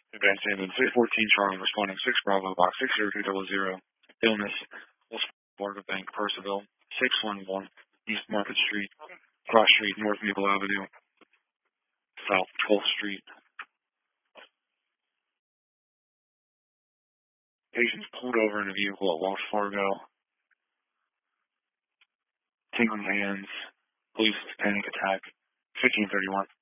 Advanced ambulance 314 Charlie responding 6 Bravo box 60200. Illness. Wells Fargo Bank, Percival 611 East Market Street, Cross Street, North Maple Avenue, South 12th Street. Patients pulled over in a vehicle at Wells Fargo. Tingling hands. Police panic attack. 1531.